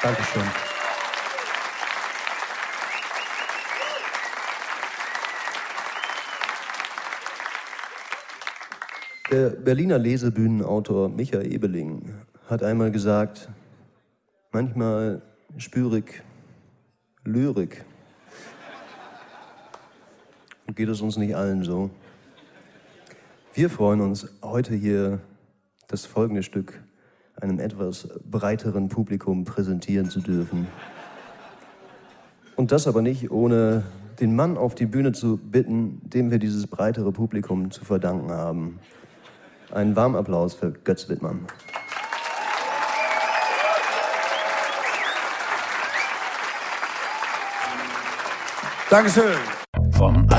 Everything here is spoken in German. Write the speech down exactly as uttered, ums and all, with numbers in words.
Dankeschön. Der Berliner Lesebühnenautor Micha Ebeling hat einmal gesagt, manchmal spüre ich Lyrik. Und geht es uns nicht allen so? Wir freuen uns, heute hier das folgende Stück einem etwas breiteren Publikum präsentieren zu dürfen. Und das aber nicht, ohne den Mann auf die Bühne zu bitten, dem wir dieses breitere Publikum zu verdanken haben. Einen warmen Applaus für Götz Wittmann. Dankeschön. Vom